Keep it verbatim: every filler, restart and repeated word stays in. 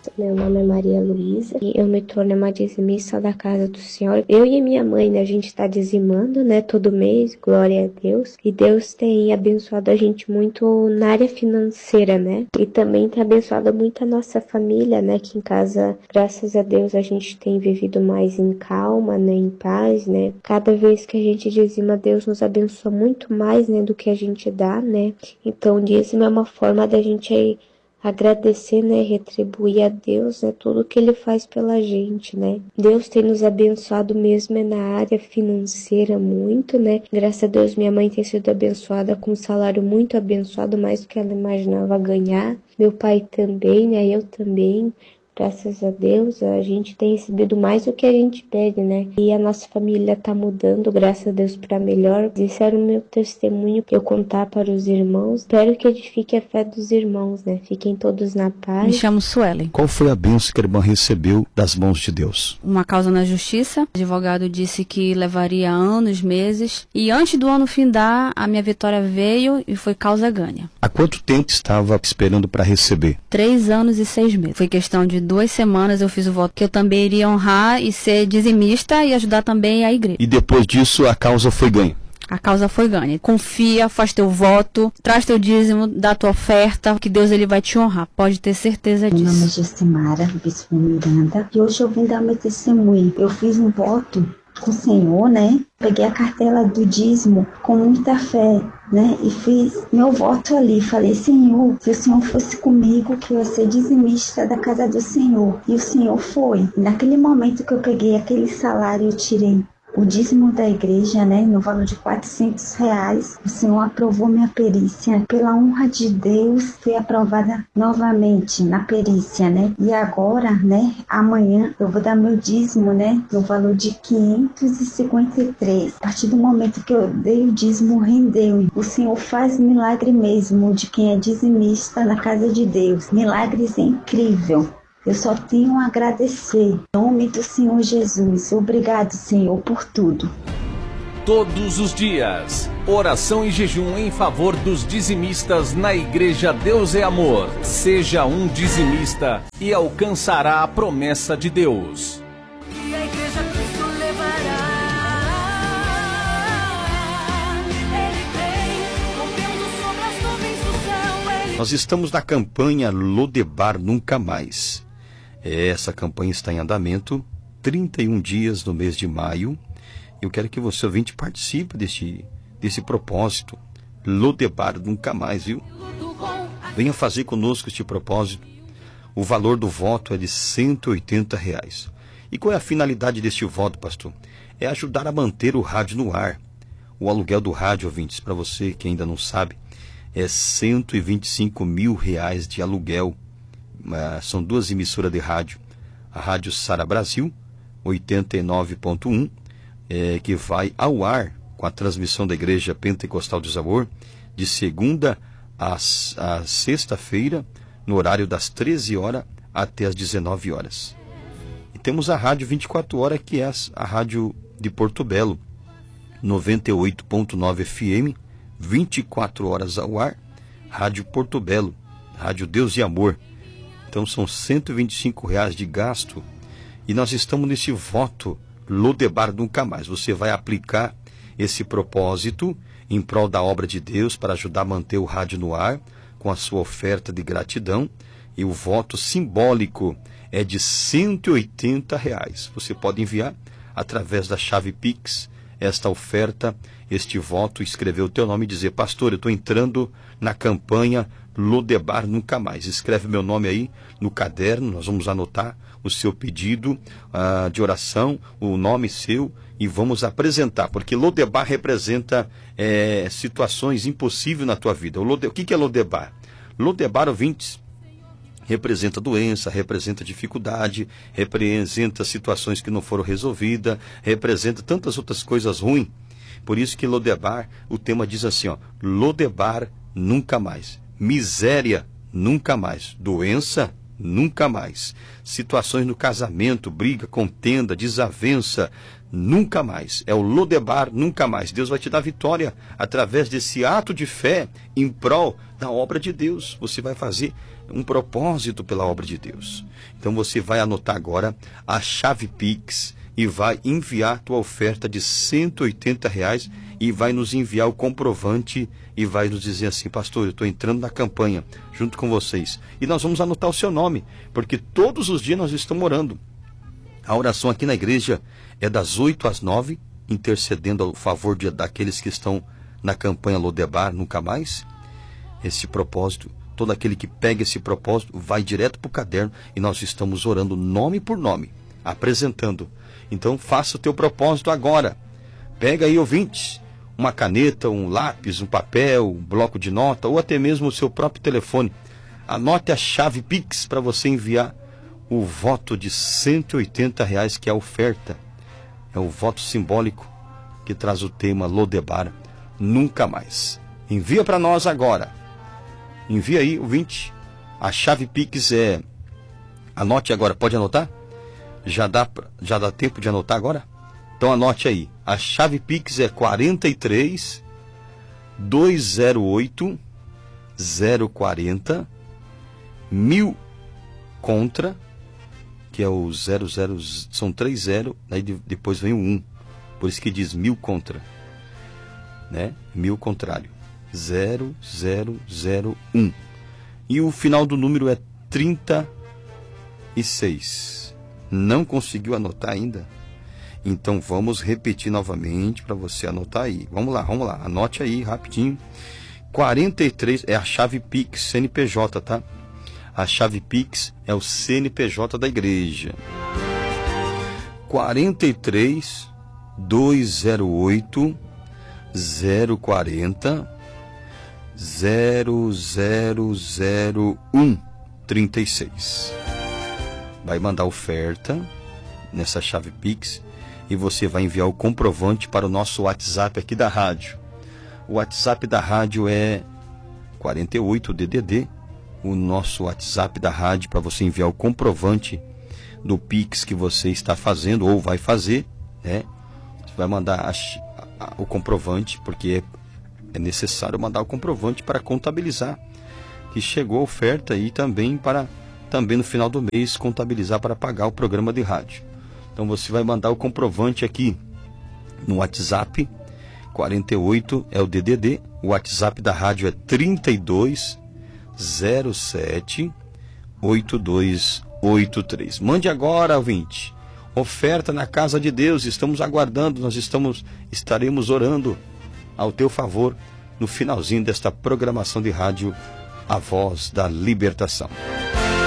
Meu nome é Maria Luísa e eu me tornei uma dizimista da casa do Senhor. Eu e minha mãe, né, a gente está dizimando, né, todo mês, glória a Deus. E Deus tem abençoado a gente muito na área financeira, né? E também tem abençoado muito a nossa família, né, que em casa, graças a Deus, a gente tem vivido mais em calma, né, em paz, né? Cada vez que a gente dizima, Deus nos abençoa muito mais, né, do que a gente dá, né? Então, o dízimo é uma forma da gente aí agradecer, né, retribuir a Deus, né, tudo que Ele faz pela gente, né. Deus tem nos abençoado mesmo é na área financeira muito, né. Graças a Deus minha mãe tem sido abençoada com um salário muito abençoado, mais do que ela imaginava ganhar. Meu pai também, né, eu também. Graças a Deus, a gente tem recebido mais do que a gente pede, né? E a nossa família tá mudando, graças a Deus, para melhor. Esse era o meu testemunho que eu contar para os irmãos. Espero que edifique a fé dos irmãos, né? Fiquem todos na paz. Me chamo Suelen. Qual foi a bênção que a irmã recebeu das mãos de Deus? Uma causa na justiça. O advogado disse que levaria anos, meses. E antes do ano findar, a minha vitória veio e foi causa ganha. Há quanto tempo estava esperando para receber? Três anos e seis meses. Foi questão de duas semanas eu fiz o voto que eu também iria honrar e ser dizimista e ajudar também a igreja. E depois disso a causa foi ganha? A causa foi ganha. Confia, faz teu voto, traz teu dízimo, dá tua oferta, que Deus ele vai te honrar. Pode ter certeza disso. Meu nome é Gessimara, Bispo Miranda, e hoje eu vim dar meu testemunho. Eu fiz um voto com o Senhor, né? Peguei a cartela do dízimo com muita fé, né? E fiz meu voto ali. Falei, Senhor, se o Senhor fosse comigo, que eu ia ser dizimista da casa do Senhor. E o Senhor foi. E naquele momento que eu peguei aquele salário, eu tirei o dízimo da igreja, né, no valor de quatrocentos reais. O Senhor aprovou minha perícia. Pela honra de Deus, fui aprovada novamente na perícia, né. E agora, né, amanhã eu vou dar meu dízimo, né, no valor de quinhentos e cinquenta e três. A partir do momento que eu dei o dízimo, rendeu. O Senhor faz milagre mesmo de quem é dizimista na casa de Deus. Milagres é incrível. Eu só tenho a agradecer. Em nome do Senhor Jesus. Obrigado, Senhor, por tudo. Todos os dias, oração e jejum em favor dos dizimistas na Igreja Deus é Amor. Seja um dizimista e alcançará a promessa de Deus. E a Igreja Cristo levará. Ele vem, rompendo sobre as nuvens do céu. Ele... Nós estamos na campanha Lodebar Nunca Mais. Essa campanha está em andamento, trinta e um dias no mês de maio. Eu quero que você, ouvinte, participe desse, desse propósito. Lodebar Nunca Mais, viu? Venha fazer conosco este propósito. O valor do voto é de cento e oitenta reais. E qual é a finalidade deste voto, pastor? É ajudar a manter o rádio no ar. O aluguel do rádio, ouvintes, para você que ainda não sabe, é cento e vinte e cinco mil reais de aluguel. São duas emissoras de rádio. A Rádio Sara Brasil, oitenta e nove ponto um, é, que vai ao ar com a transmissão da Igreja Pentecostal de Zabor, de segunda a, a sexta-feira, no horário das treze horas até as dezenove horas. E temos a Rádio vinte e quatro horas, que é a, a Rádio de Porto Belo, noventa e oito ponto nove F M, vinte e quatro horas ao ar, Rádio Porto Belo, Rádio Deus e Amor. Então são cento e vinte e cinco reais de gasto e nós estamos nesse voto Lodebar Nunca Mais. Você vai aplicar esse propósito em prol da obra de Deus para ajudar a manter o rádio no ar com a sua oferta de gratidão, e o voto simbólico é de cento e oitenta reais. Você pode enviar através da chave Pix esta oferta, este voto, escrever o teu nome e dizer: pastor, eu estou entrando na campanha Lodebar Nunca Mais. Escreve meu nome aí no caderno, nós vamos anotar o seu pedido uh, de oração, o nome seu, e vamos apresentar, porque Lodebar representa é, situações impossíveis na tua vida. O, Lode... o que é Lodebar? Lodebar, ouvintes, representa doença, representa dificuldade, representa situações que não foram resolvidas, representa tantas outras coisas ruins. Por isso que Lodebar, o tema diz assim, ó, Lodebar Nunca Mais. Miséria nunca mais. Doença nunca mais. Situações no casamento, briga, contenda, desavença, nunca mais. É o Lodebar, nunca mais. Deus vai te dar vitória através desse ato de fé em prol da obra de Deus. Você vai fazer um propósito pela obra de Deus. Então você vai anotar agora a chave Pix e vai enviar tua oferta de cento e oitenta reais e vai nos enviar o comprovante e vai nos dizer assim: pastor, eu estou entrando na campanha junto com vocês. E nós vamos anotar o seu nome, porque todos os dias nós estamos orando. A oração aqui na igreja é das oito às nove, intercedendo ao favor de, daqueles que estão na campanha Lodebar, nunca mais. Esse propósito, todo aquele que pega esse propósito vai direto para o caderno e nós estamos orando nome por nome, apresentando. Então faça o teu propósito agora. Pega aí, ouvintes, uma caneta, um lápis, um papel, um bloco de nota ou até mesmo o seu próprio telefone. Anote a chave Pix para você enviar o voto de cento e oitenta reais, que é a oferta. É o voto simbólico que traz o tema Lodebar, nunca mais. Envia para nós agora. Envia aí, ouvinte. A chave Pix é... Anote agora, pode anotar? Já dá, já dá tempo de anotar agora? Então anote aí. A chave Pix é quarenta e três, duzentos e oito, zero quarenta, mil contra, que é o zero zero, são três zero, aí depois vem o um. Por isso que diz mil contra, né? Mil contrário. zero zero zero um. E o final do número é trinta e seis. Não conseguiu anotar ainda? Então vamos repetir novamente para você anotar aí. Vamos lá, vamos lá. Anote aí rapidinho. quarenta e três é a chave Pix, C N P J, tá? A chave Pix é o C N P J da igreja. quarenta e três, duzentos e oito, zero quarenta, zero zero zero um, trinta e seis. Vai mandar oferta nessa chave Pix e você vai enviar o comprovante para o nosso WhatsApp aqui da rádio. O WhatsApp da rádio é quarenta e oito D D D. O nosso WhatsApp da rádio para você enviar o comprovante do Pix que você está fazendo ou vai fazer, né? Você vai mandar a, a, o comprovante, porque é, é necessário mandar o comprovante para contabilizar que chegou a oferta e também para também no final do mês contabilizar para pagar o programa de rádio. Então você vai mandar o comprovante aqui no WhatsApp. quarenta e oito é o D D D. O WhatsApp da rádio é trinta e dois, zero sete, oito dois oito três. Mande agora, ouvinte. Oferta na casa de Deus. Estamos aguardando. Nós estamos, estaremos orando ao teu favor no finalzinho desta programação de rádio A Voz da Libertação.